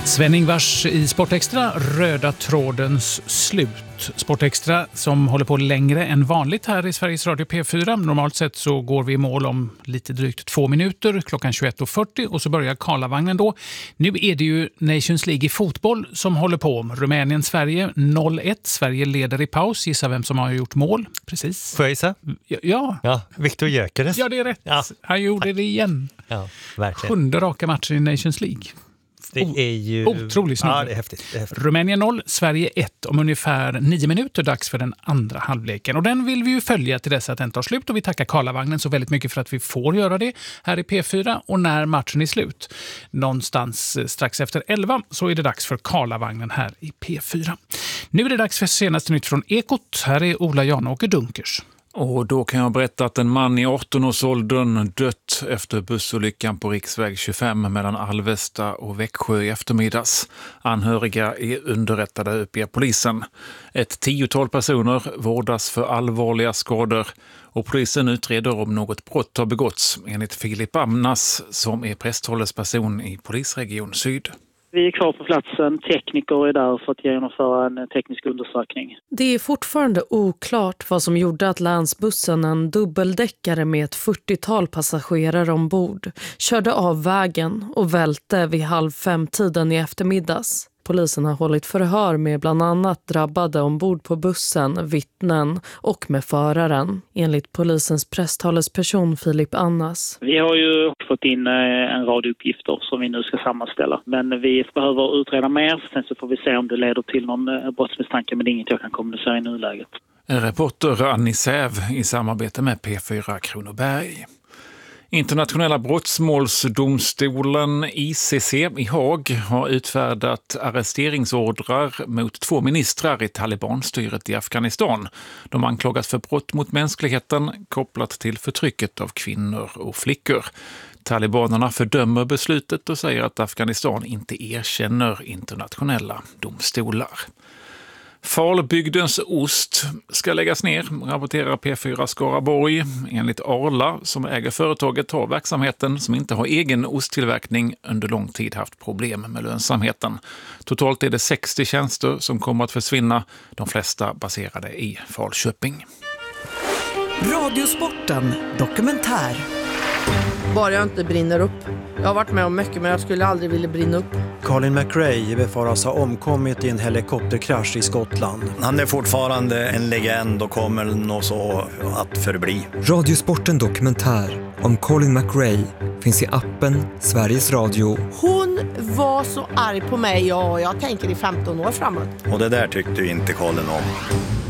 Sven-Ingvars i Sportextra, röda trådens slut. Sportextra som håller på längre än vanligt här i Sveriges Radio P4. Normalt sett så går vi i mål om lite drygt 2 minuter, klockan 21.40 och så börjar Karlavagnen då. Nu är det ju Nations League i fotboll som håller på. Rumänien-Sverige 0-1. Sverige leder i paus. Gissa vem som har gjort mål. Precis. Får jag gissa? Ja, Viktor Gyökeres. Ja, det är rätt. Ja. Han gjorde det igen. Ja, verkligen. 7:e raka matchen i Nations League. Det är ju otroligt snyggt. Ja, det är häftigt. Rumänien 0, Sverige 1 om ungefär 9 minuter, dags för den andra halvleken. Och den vill vi ju följa till dess att den tar slut och vi tackar Karlavagnen så väldigt mycket för att vi får göra det här i P4 och när matchen är slut. Någonstans strax efter 11 så är det dags för Karlavagnen här i P4. Nu är det dags för senaste nytt från Ekot. Här är Ola Janåker Dunkers. Och då kan jag berätta att en man i 18-årsåldern dött efter bussolyckan på riksväg 25 mellan Alvesta och Växjö i eftermiddags. Anhöriga är underrättade, uppger polisen. Ett 10-tal personer vårdas för allvarliga skador och polisen utreder om något brott har begåtts, enligt Filip Amnas som är presthållesperson i polisregion Syd. Vi är kvar på platsen, tekniker är där för att genomföra en teknisk undersökning. Det är fortfarande oklart vad som gjorde att länsbussen, en dubbeldäckare med ett 40-tal passagerare ombord, körde av vägen och välte vid 4:30 i eftermiddags. Polisen har hållit förhör med bland annat drabbade ombord på bussen, vittnen och med föraren, enligt polisens presstalesperson Filip Annas. Vi har ju fått in en rad uppgifter som vi nu ska sammanställa. Men vi behöver utreda mer, sen så får vi se om det leder till någon brottsmisstanke, men det är inget jag kan kommunicera i nuläget. Reporter Annie Säv i samarbete med P4 Kronoberg. Internationella brottmålsdomstolen ICC i Haag har utfärdat arresteringsordrar mot 2 ministrar i talibanstyret i Afghanistan. De anklagas för brott mot mänskligheten kopplat till förtrycket av kvinnor och flickor. Talibanerna fördömer beslutet och säger att Afghanistan inte erkänner internationella domstolar. Falbygdens ost ska läggas ner, rapporterar P4 Skaraborg. Enligt Arla, som äger företaget, har verksamheten som inte har egen osttillverkning under lång tid haft problem med lönsamheten. Totalt är det 60 tjänster som kommer att försvinna, de flesta baserade i Falköping. Radiosporten dokumentär. Bara jag inte brinner upp. Jag har varit med om mycket men jag skulle aldrig vilja brinna upp. Colin McRae befaras ha omkommit i en helikopterkrasch i Skottland. Han är fortfarande en legend och kommer nog så att förbli. Radiosporten dokumentär om Colin McRae finns i appen Sveriges Radio. Hon var så arg på mig och jag tänker i 15 år framåt. Och det där tyckte ju inte Colin om.